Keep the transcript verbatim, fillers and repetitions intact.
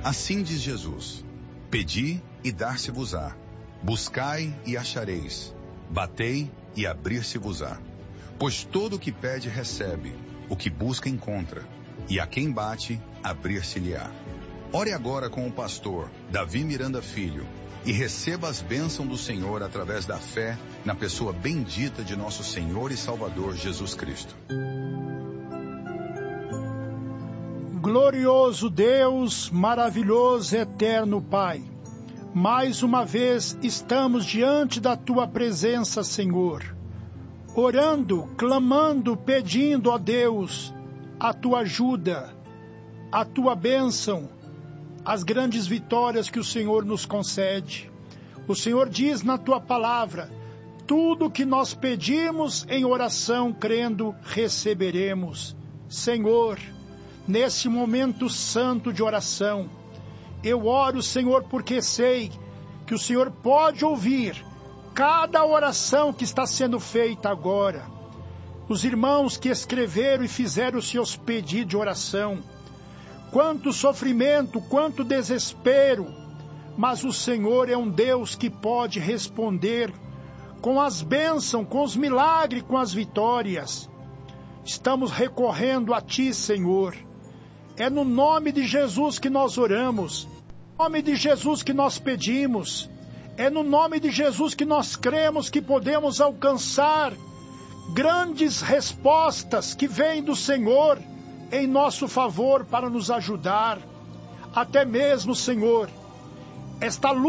Assim diz Jesus: pedi e dar-se-vos-á, buscai e achareis, batei e abrir-se-vos-á. Pois todo o que pede recebe, o que busca encontra, e a quem bate, abrir-se-lhe-á. Ore agora com o pastor Davi Miranda Filho e receba as bênçãos do Senhor através da fé na pessoa bendita de nosso Senhor e Salvador Jesus Cristo. Glorioso Deus, maravilhoso eterno Pai, mais uma vez estamos diante da Tua presença, Senhor, orando, clamando, pedindo a Deus a Tua ajuda, a Tua bênção, as grandes vitórias que o Senhor nos concede. O Senhor diz na Tua palavra: tudo que nós pedimos em oração, crendo, receberemos. Senhor, nesse momento santo de oração, eu oro, Senhor, porque sei que o Senhor pode ouvir cada oração que está sendo feita agora. Os irmãos que escreveram e fizeram os seus pedidos de oração, quanto sofrimento, quanto desespero, mas o Senhor é um Deus que pode responder com as bênçãos, com os milagres, com as vitórias. Estamos recorrendo a Ti, Senhor. É no nome de Jesus que nós oramos, no nome de Jesus que nós pedimos, é no nome de Jesus que nós cremos que podemos alcançar grandes respostas que vêm do Senhor em nosso favor para nos ajudar. Até mesmo, Senhor, esta luta